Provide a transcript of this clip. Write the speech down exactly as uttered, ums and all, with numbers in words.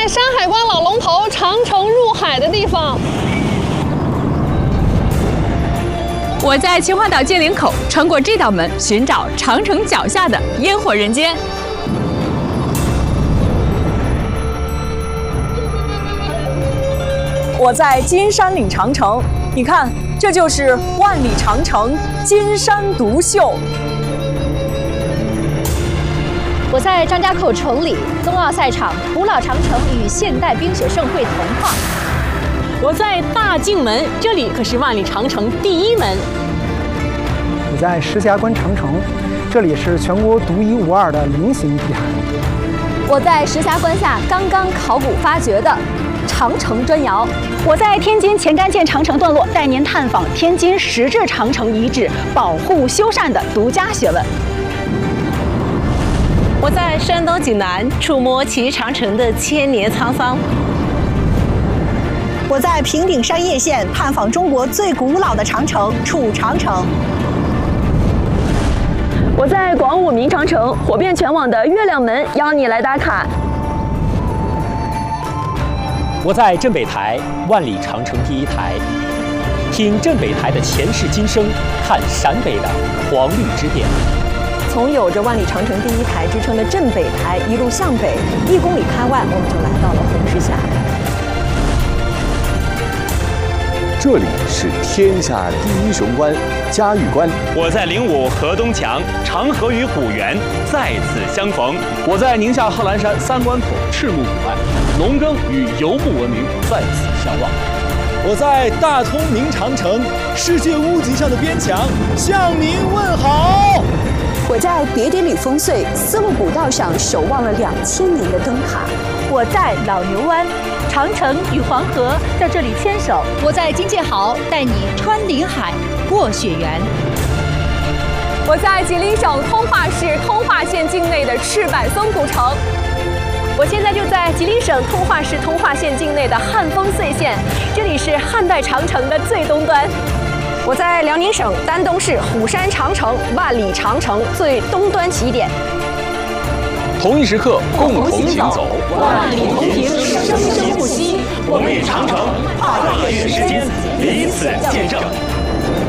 山海关老龙头长城入海的地方。 我在秦皇岛界岭口，穿过这道门，寻找长城脚下的烟火人间。 我在金山岭长城，你看，这就是万里长城，金山独秀。 我在张家口崇礼冬奥赛场，古老长城与现代冰雪盛会同化。 我在大镜门，这里可是万里长城第一门。 我在石峡关长城，这里是全国独一无二的菱形地海。 我在石峡关下刚刚考古发掘的长城砖窑。 我在天津前干线长城段落带您探访天津石质长城遗址保护修缮的独家学问。 我在山东济南触摸其长城的千年沧桑。 我在平顶山叶县探访中国最古老的长城楚长城。 我在广武明长城火遍全网的月亮门邀你来打卡。 我在镇北台万里长城第一台，听镇北台的前世今生，看陕北的黄绿之巅。 从有着万里长城第一台之称的镇北台一路向北，一公里开外，我们就来到了红石峡。 这里是天下第一雄关嘉峪关。 我在灵武河东墙，长河与虎园再次相逢。 我在宁夏贺兰山三关口赤木古外，农耕与游牧文明在此相望。 我在大通明长城，世界屋脊上的边墙向您问好。 我在叠叠里烽燧丝路古道上守望了两千年的灯塔。 我在老牛湾，长城与黄河在这里牵手。 我在金界壕带你穿林海，过雪原。 我在吉林省通化市通化县境内的赤坂松古城。我现在就在吉林省通化市通化县境内的汉丰岁县，这里是汉代长城的最东端。 我在辽宁省丹东市虎山长城万里长城最东端起点。 同一时刻，共同行走， 万里同行，生生不息。 我们与长城跨越时间，彼此见证。